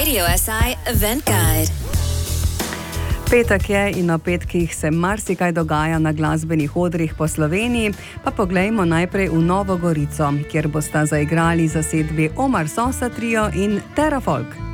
Radio SI Event Guide. Petek je in na petkih se marsikaj dogaja na glasbenih odrih po Sloveniji, pa poglejmo najprej v Novo Gorico, kjer bosta zaigrali zasedbi Omar Sosa Trio in Terra Folk.